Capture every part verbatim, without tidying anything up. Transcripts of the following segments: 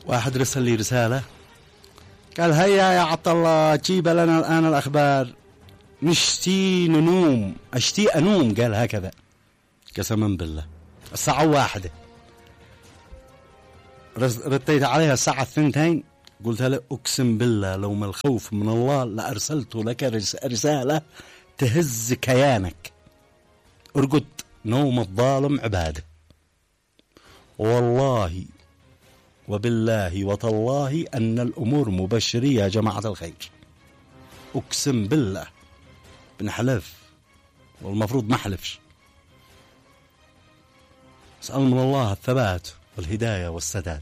واحد رسل لي رسالة قال هيا يا عبد الله جيب لنا الآن الأخبار نشتي ننوم أشتي أنوم، قال هكذا قسما بالله الساعة واحدة. رديت عليها الساعة الثنتين قلت له أقسم بالله لو ما الخوف من الله لأرسلت لك رسالة تهز كيانك. ارقد نوم الظالم عباده. والله وبالله وتالله أن الأمور مبشرية يا جماعة الخير، أقسم بالله بنحلف والمفروض ما حلفش. أسأل من الله الثبات والهداية والسداد.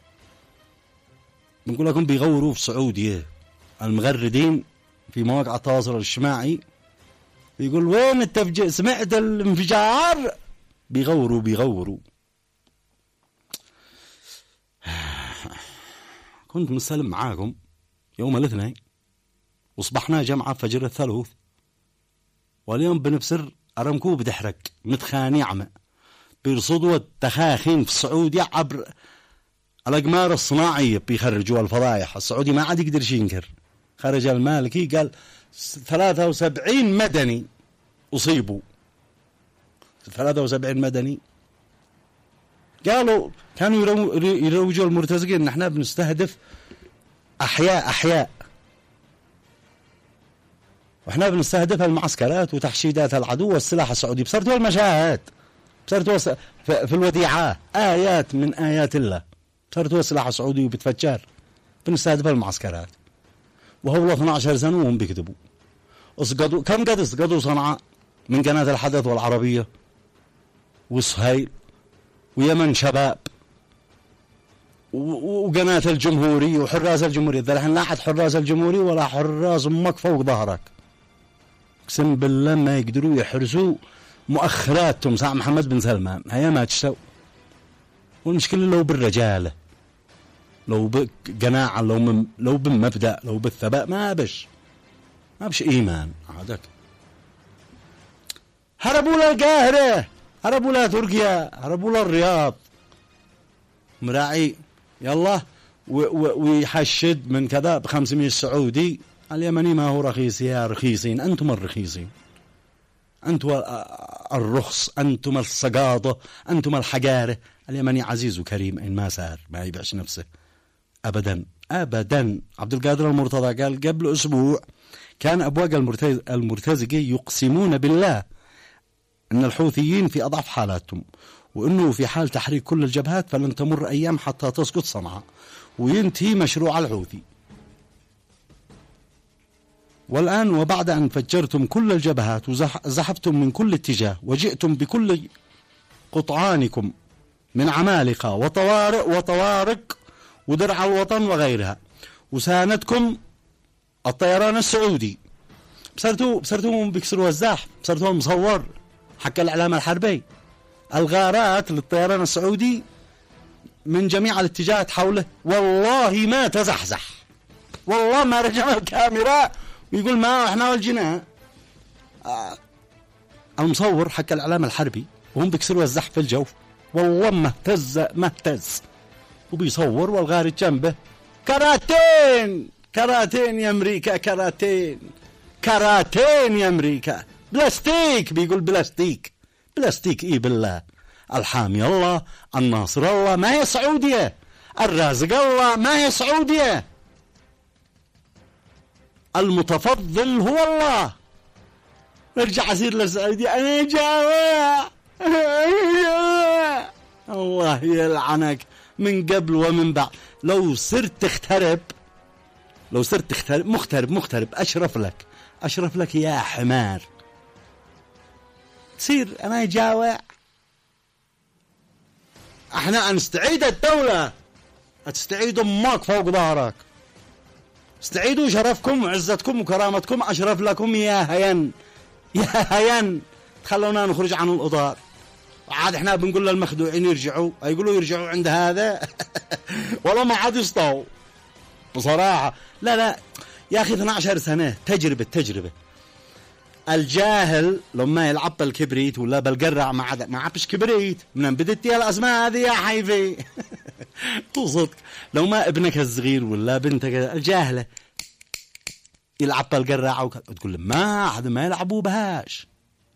بنقول لكم بيغوروا في سعودية المغردين في مواقع التواصل الاجتماعي، بيقول وين التفجير، سمعت الانفجار، بيغوروا بيغوروا. كنت مستلم معاكم يوم الاثنين وصبحنا جمعة فجر الثالوث، واليوم بنفسر أرمكو بتحرق متخاني عمى بيرصدوا التخاخين في السعودية عبر الأقمار الصناعية، بيخرجوا الفضايح. السعودي ما عاد يقدر ينكر. خرج المالكي قال ثلاثة وسبعين مدني أصيبوا، ثلاثة وسبعين مدني. قالوا كانوا يروجوا المرتزقين ان احنا بنستهدف احياء احياء واحنا بنستهدف المعسكرات وتحشيدات العدو والسلاح السعودي. بصرتوا المشاهد، بصرتوا في الوديعة آيات من آيات الله، بصرتوا السلاح السعودي وبتفجر بنستهدف المعسكرات. وهو اثني عشر سنة وهم بيكذبوا. اسقطوا كم قد اسقطوا صنعاء من قناة الحدث والعربية وصهيل ويمن شباب وقناة الجمهوري وحراس الجمهوري. ذا الحين لا أحد حراس الجمهوري ولا حراس أمك فوق ظهرك. اقسم بالله ما يقدروا يحرسوا مؤخراتهم ساعة محمد بن سلمان. هيا ما تشتوا. والمشكلة لو بالرجالة، لو بقناعة، لو من لو بالمبدأ، لو بالثبات، ما بش ما بش إيمان عادك. هربوا للقاهرة، هربوا لا تركيا، هربوا لا الرياض. مراعي يلا ويحشد من كذا بخمسمية سعودي. اليمني ما هو رخيص يا رخيصين، أنتم الرخيصين، أنتم الرخص، أنتم السقاطة، أنتم الحجارة. اليمني عزيز وكريم إن ما سار ما يبيعش نفسه أبدا أبدا. عبد القادر المرتضى قال قبل أسبوع كان أبواق المرتزقة يقسمون بالله أن الحوثيين في أضعف حالاتهم، وأنه في حال تحريك كل الجبهات فلن تمر أيام حتى تسقط صنعاء وينتهي مشروع الحوثي. والآن وبعد أن فجرتم كل الجبهات وزحفتم من كل اتجاه وجئتم بكل قطعانكم من عمالقة وطوارئ وطوارق ودرع الوطن وغيرها، وساندكم الطيران السعودي، بصرتوا بصرتوا بيكسروا الزاح، بصرتوا مصور حق الإعلام الحربي الغارات للطيران السعودي من جميع الاتجاهات حوله. والله ما تزحزح، والله ما رجع الكاميرا ويقول ما احنا والجناء. آه المصور حق الإعلام الحربي وهم بيكسروا الزحف في الجو، والله ما اهتز ما اهتز وبيصور والغارج جنبه. كراتين كراتين يا أمريكا، كراتين كراتين يا أمريكا، بلاستيك، بيقول بلاستيك بلاستيك. إيه بالله الحامي الله، الناصر الله، ما هي سعودية، الرازق الله، ما هي سعودية، المتفضل هو الله. ارجع أسير للسعودية أنا جاوع الله يلعنك من قبل ومن بعد. لو صرت تخترب، لو صرت تخترب مخترب مخترب أشرف لك، أشرف لك يا حمار. تصير أنا جاوع. احنا نستعيد الدولة، تستعيد أمك فوق ظهرك، استعيدوا شرفكم وعزتكم وكرامتكم. أشرف لكم يا هين يا هين. تخلونا نخرج عن الأضار. عاد احنا بنقول للمخدوعين يرجعوا، يقولوا يرجعوا عند هذا والله ما عاد يسطوا بصراحة. لا لا يا أخي اثني عشر سنة تجربة تجربة. الجاهل لما يلعب بالكبريت ولا بالقرع ما عاد ما عبش كبريت. من بدت يا الأزمة هذه يا حيفي وصدق لو ما ابنك الصغير ولا بنتك الجاهلة يلعب بالقراعة وتقول له ما أحد ما يلعبوا بهاش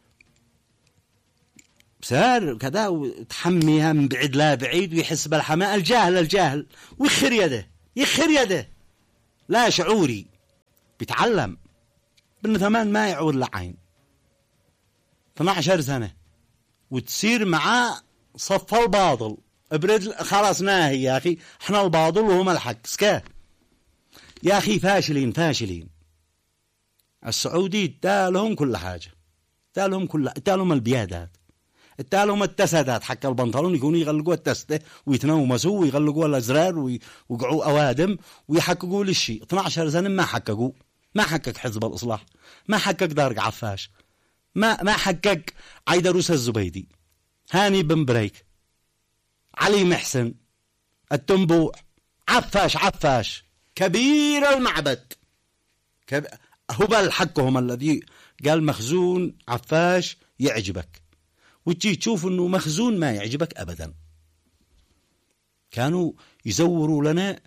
بسار كذا وتحميها من بعيد لا بعيد ويحس بالحماء. الجاهل الجاهل ويخر يده يخر يده لا شعوري بيتعلم بأنه ثمان ما يعور لعين اثنتا عشرة سنة وتصير معاه صف الباطل ابرد خلاص ناهي يا أخي احنا الباطل وهم الحق سكاه يا أخي. فاشلين فاشلين. السعودي ادالهم كل حاجة ادالهم كل ادالهم البيادات ادالهم التسدات حق البنطلون يكونوا يغلقوا التسدة ويتنومسوا ويغلقوا الأزرار ويوقعوا أوادم ويحققوا للشيء. اثنتا عشرة سنة ما حققوا. ما حقق حزب الإصلاح ما حقق دارق عفاش ما ما حقق عيدروس الزبيدي هاني بن بريك علي محسن التنبوع عفاش عفاش كبير المعبد كب... هبل حقهم الذي قال مخزون عفاش يعجبك وتجي تشوف انه مخزون ما يعجبك ابدا. كانوا يزوروا لنا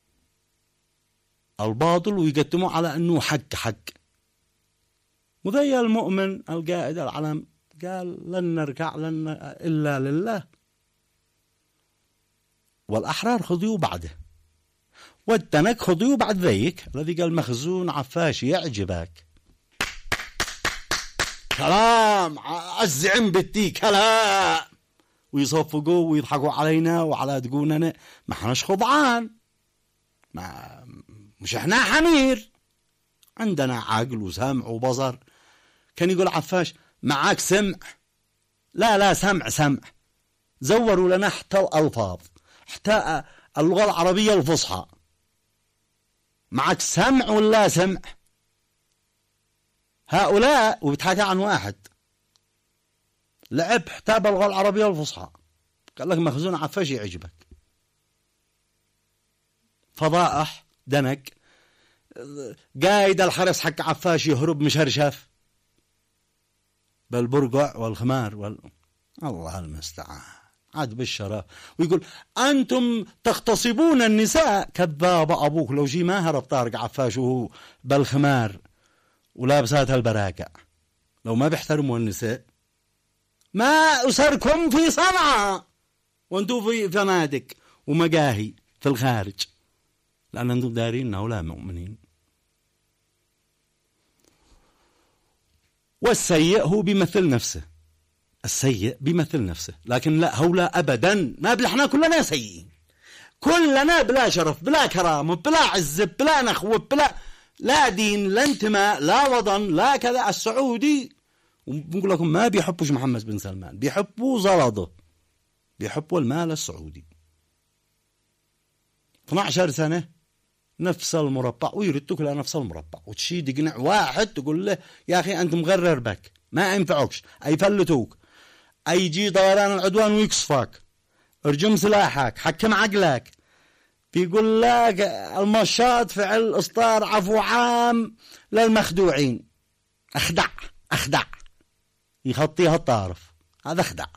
الباطل ويقدموا على انه حق حق. وذي المؤمن القائد العلم قال لن نركع لن الا لله والاحرار خذوا بعده والتنك خذوا بعد ذيك الذي قال مخزون عفاش يعجبك. كلام الزعم بدي كلام ويصفقوا ويضحكوا علينا وعلى دقوننا ما احناش خضعان ما مش احنا حمير عندنا عقل وسمع وبصر. كان يقول عفاش معاك سمع لا لا سمع سمع. زوروا لنا حتى الألفاظ حتى اللغة العربية الفصحى معك سمع ولا سمع. هؤلاء وبتحكي عن واحد لعب حتى باللغة العربية الفصحى قال لك مخزون عفاش يعجبك. فضائح دنك قايد الحرس حق عفاش يهرب مشرشف بالبرقع والخمار وال... الله المستعان عاد بالشرف. ويقول أنتم تغتصبون النساء. كذاب أبوك لو جي ما هرب طارق عفاش وهو بالخمار ولابسات البراكع لو ما بيحترموا النساء ما أسركم في صنعاء وانتم في فنادق ومقاهي في الخارج لأن أنتم دارين هؤلاء مؤمنين. والسيء هو بيمثل نفسه السيء بيمثل نفسه لكن لا هؤلاء أبدا ما بلحنا كلنا سيئين كلنا بلا شرف بلا كرامة بلا عز بلا نخوة بلا لا دين لا انتماء لا وطن لا كذا. السعودي بنقول لكم ما بيحبوش محمد بن سلمان بيحبوا زلطه بيحبوا المال السعودي. اثنتا عشرة سنة نفس المربع ويردوك إلى نفس المربع وتشي تقنع واحد تقول له يا أخي أنت مغرر بك ما ينفعكش أي فلتوك أي يجي طيران العدوان ويكسفك ارجم سلاحك حكم عقلك. بيقول لك المشاط فعل إصدار عفو عام للمخدوعين. أخدع أخدع يخطيها الطارف هذا أخدع.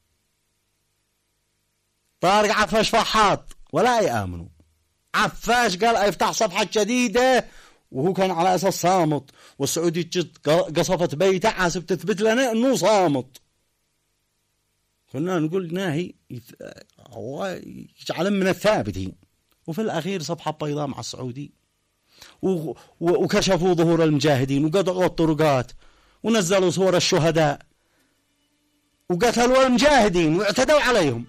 طارق عفاش فحاط ولا يآمنوا. عفاش قال افتح صفحة جديدة وهو كان على أساس صامت والسعودية جد قصفت بيته حاسب تثبت لنا أنه صامت. كنا نقول ناهي الله يجعل من الثابتين. وفي الأخير صفحة بيضاء مع السعودي وكشفوا ظهور المجاهدين وقطعوا الطرقات ونزلوا صور الشهداء وقتلوا المجاهدين واعتدوا عليهم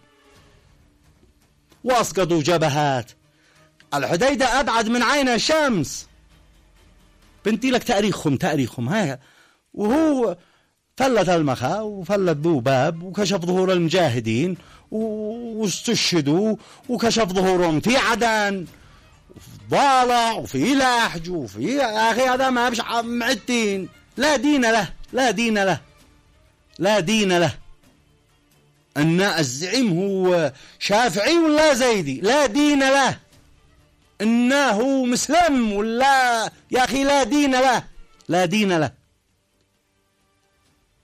واسقطوا جبهات. الحديدة أبعد من عين الشمس بنتي لك تاريخهم تاريخهم هاي. وهو فلت المخا وفلت بوباب وكشف ظهور المجاهدين واستشهدوا وكشف ظهورهم في عدن وفي ضالع وفي لاحج وفي يا أخي هذا ما بش معدين. لا دين له لا دين له لا دين له. أن الزعيم هو شافعي ولا زيدي لا دين له. إنه مسلم ولا يا أخي لا دين له لا دين له.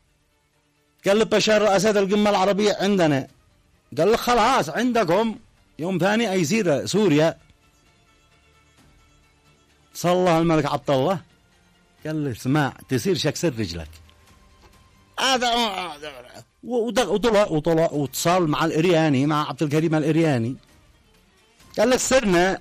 قال له بشار أسد القمة العربية عندنا قال له خلاص عندكم يوم ثاني يصير سوريا، صلى الملك عبد الله قال له اسمع تصير شكسر رجلك. هذا وطلع وطلع واتصال مع الإرياني، مع عبد الكريم الإرياني، قال لك سرنا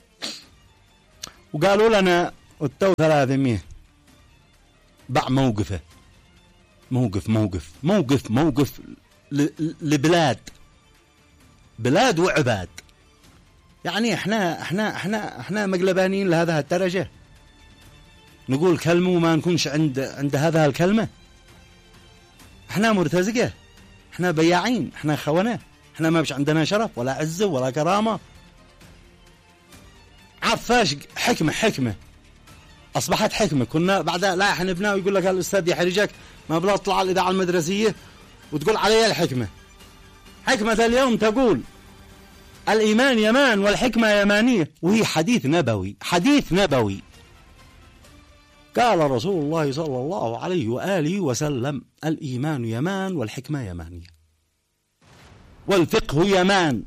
وقالوا لنا التو ثلاثمية باع موقفه، موقف موقف موقف موقف لبلاد، بلاد وعباد. يعني احنا احنا احنا احنا مقلبانين لهذا الدرجة، نقول كلمة وما نكونش عند عند هذا الكلمة. احنا مرتزقة، احنا بياعين، احنا خونة، احنا ما بش عندنا شرف ولا عزة ولا كرامة. عفاش حكمة حكمة أصبحت حكمة. كنا بعدها لا حنبنا ويقول لك الأستاذ يحرجك ما بلا تطلع على الإذاعة المدرسية وتقول علي الحكمة. حكمة اليوم تقول الإيمان يمان والحكمة يمانية، وهي حديث نبوي، حديث نبوي. قال رسول الله صلى الله عليه وآله وسلم الإيمان يمان والحكمة يمانية والفقه يمان.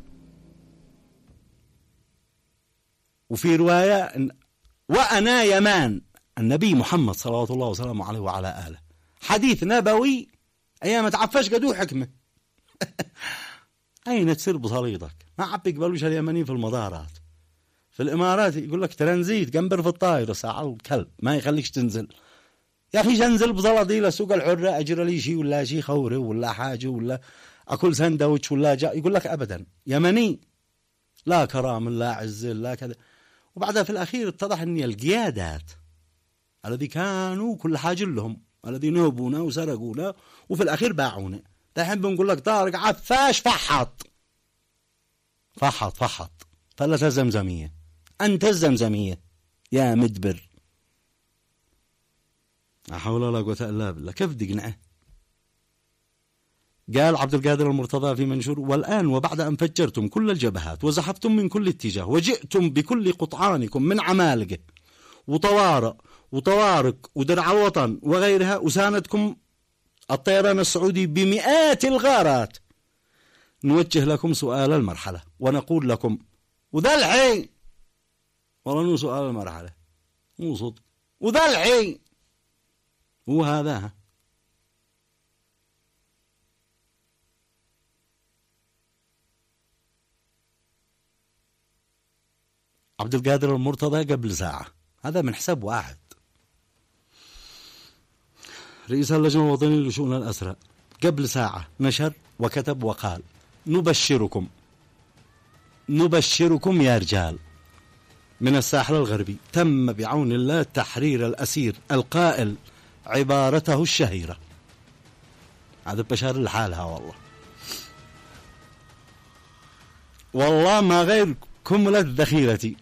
وفي رواية وأنا يمان، النبي محمد صلى الله وسلم عليه وعلى آله. حديث نبوي أيام تعفش قدو حكمة. أين تسير بصليطك؟ ما عب يقبلوش اليمنيين في المطارات. في الإمارات يقول لك ترانزيت قنبر في الطائرة ساعة الكلب ما يخليكش تنزل. يا أخي جنزل بزلطي لسوق الحرة أجر لي شيء ولا شيء خوري ولا حاجة ولا أكل سندوتش ولا جاء. يقول لك أبدا يمني لا كرام لا عز لا كذا. وبعدها في الأخير اتضح أن القيادات الذي كانوا كل حاجة لهم، الذي نهبونا وسرقونا وفي الأخير باعونا. دحين بنقول لك طارق عفاش فحط فحط فحط فلت الزمزمية، أنت الزمزمية يا مدبر. لا حول ولا قوة إلا بالله. كيف دقنعه؟ قال عبد القادر المرتضى في منشور والآن وبعد أن فجرتم كل الجبهات وزحفتم من كل اتجاه وجئتم بكل قطعانكم من عمالقة وطوارئ وطوارق ودرع الوطن وغيرها وساندكم الطيران السعودي بمئات الغارات، نوجه لكم سؤال المرحلة ونقول لكم وذا الحين والله نو سؤال المرحلة مو صدق وذا الحين وهذا عبد القادر المرتضى قبل ساعة، هذا من حساب واحد. رئيس اللجنة الوطنية لشؤون الأسرى قبل ساعة نشر وكتب وقال نبشركم نبشركم يا رجال من الساحل الغربي تم بعون الله تحرير الأسير القائل عبارته الشهيرة. هذا بشار لحالها والله والله ما غير كملت ذخيرتي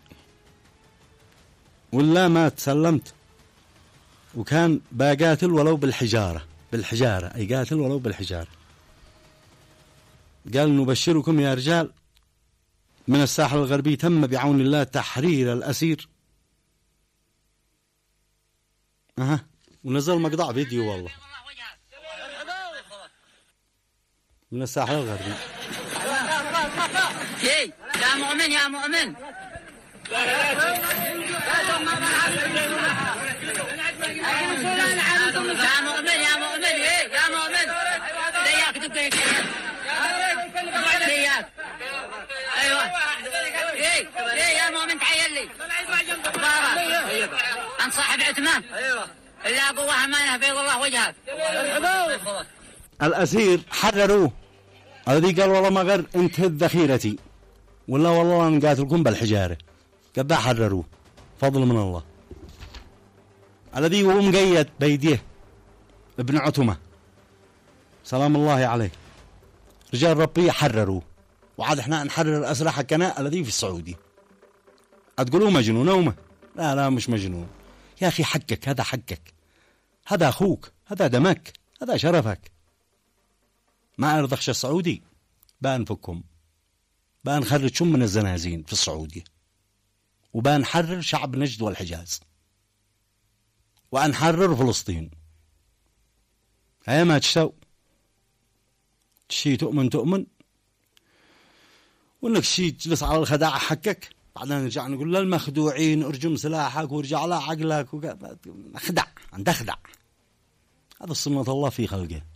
ولا ما تسلمت. وكان باقاتل ولو بالحجارة، بالحجارة أي قاتل ولو بالحجارة. قال نبشركم يا رجال من الساحل الغربي تم بعون الله تحرير الأسير. أها ونزل مقطع فيديو والله من الساحل الغربي. يا مؤمن يا مؤمن يا مؤمن يا مؤمن ايه يا مؤمن لياك دقيق لياك ايوه ايه ايه يا مؤمن تعيل لي انت صاحب عثمان ايوه لا قوه امانه بيض الله وجهك. الاسير حرروه الذي قال والله ما غير انتهت ذخيرتي ولا والله نقاتلكم بالحجاره، قد حرروه فضل من الله. الذي هو مقيد بيديه ابن عتمة سلام الله عليه، رجال ربي حرروه. وعاد احنا نحرر الأسرى حقنا الذي في السعودي. هتقولوا مجنون أومه؟ لا لا مش مجنون يا أخي، حقك هذا حقك، هذا أخوك، هذا دمك، هذا شرفك. ما أرضخش السعودي بانفكم، بانخرجكم من الزنازين في السعودية، وبنحرر شعب نجد والحجاز، وأنحرر فلسطين. هيا ما تشتو تشي تؤمن تؤمن وانك شي تجلس على الخداع حقك، بعدين نرجع نقول للمخدوعين ارجم سلاحك وارجع على عقلك، اخدع انت اخدع. هذا سنة الله في خلقه.